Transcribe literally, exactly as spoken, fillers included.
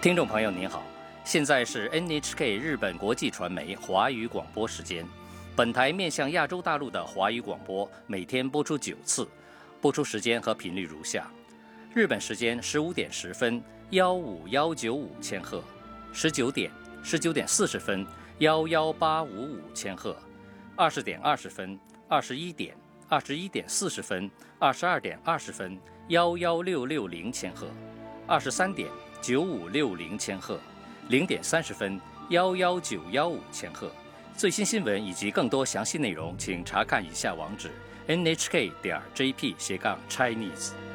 听众朋友您好，现在是 N H K 日本国际传媒华语广播时间。本台面向亚洲大陆的华语广播每天播出九次，播出时间和频率如下：日本时间十五点十分，幺五幺九五千赫；十九点、十九点四十分，幺幺八五五千赫；二十点二十分、二十一点、二十一点四十分、二十二点二十分，幺幺六六零千赫；二十三点。九五六零千赫，零点三十分，幺幺九幺五千赫。最新新闻以及更多详细内容，请查看以下网址 ：n h k 点 j p 斜杠 Chinese。